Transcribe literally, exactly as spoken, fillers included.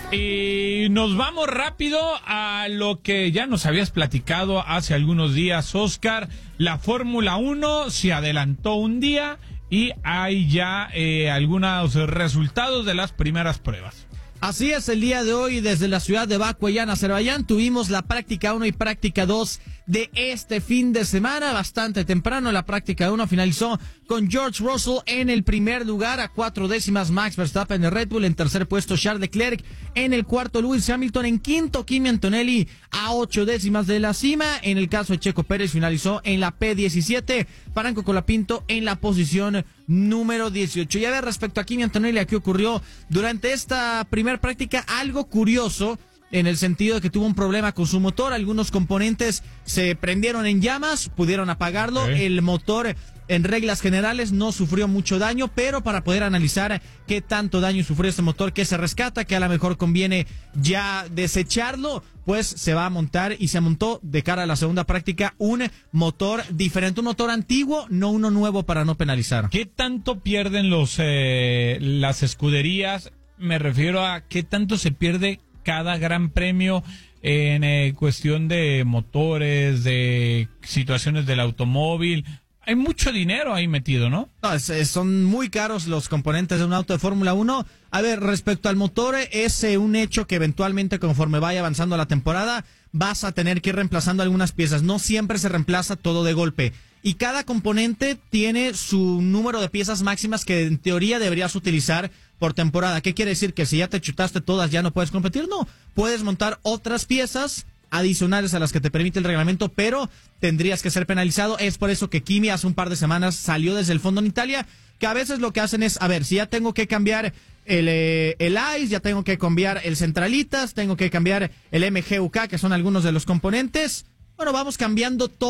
Y nos vamos rápido a lo que ya nos habías platicado hace algunos días, Oscar. La Fórmula uno se adelantó un día y hay ya eh, algunos resultados de las primeras pruebas. Así es, el día de hoy desde la ciudad de Bakú, en Azerbaiyán, tuvimos la práctica uno y práctica dos de este fin de semana, bastante temprano. La práctica uno finalizó con George Russell en el primer lugar, a cuatro décimas Max Verstappen de Red Bull, en tercer puesto Charles Leclerc, en el cuarto Lewis Hamilton, en quinto Kimi Antonelli a ocho décimas de la cima. En el caso de Checo Pérez finalizó en la P diecisiete, Franco Colapinto en la posición número dieciocho. Y a ver, respecto a Kimi Antonelli, ¿qué ocurrió durante esta primera práctica? Algo curioso, en el sentido de que tuvo un problema con su motor. Algunos componentes se prendieron en llamas, pudieron apagarlo. Sí. El motor, en reglas generales, no sufrió mucho daño, pero para poder analizar qué tanto daño sufrió este motor, que se rescata, que a lo mejor conviene ya desecharlo, pues se va a montar y se montó de cara a la segunda práctica un motor diferente, un motor antiguo, no uno nuevo, para no penalizar. ¿Qué tanto pierden los eh, las escuderías? Me refiero a qué tanto se pierde cada gran premio en eh, cuestión de motores, de situaciones del automóvil. Hay mucho dinero ahí metido, ¿no? No, es, es, son muy caros los componentes de un auto de Fórmula uno. A ver, respecto al motor, es eh, un hecho que eventualmente, conforme vaya avanzando la temporada, vas a tener que ir reemplazando algunas piezas. No siempre se reemplaza todo de golpe. Y cada componente tiene su número de piezas máximas que en teoría deberías utilizar por temporada. ¿Qué quiere decir? ¿Que si ya te chutaste todas ya no puedes competir? No, puedes montar otras piezas adicionales a las que te permite el reglamento, pero tendrías que ser penalizado. Es por eso que Kimi hace un par de semanas salió desde el fondo en Italia, que a veces lo que hacen es, a ver, si ya tengo que cambiar el, eh, el I C E, ya tengo que cambiar el centralitas, tengo que cambiar el M G U K, que son algunos de los componentes, bueno, vamos cambiando todo.